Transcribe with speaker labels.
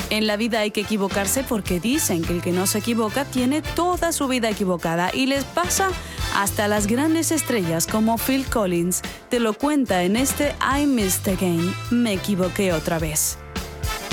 Speaker 1: En la vida hay que equivocarse porque dicen que el que no se equivoca tiene toda su vida equivocada y les pasa hasta las grandes estrellas como Phil Collins te lo cuenta en este I Missed Again, me equivoqué otra vez.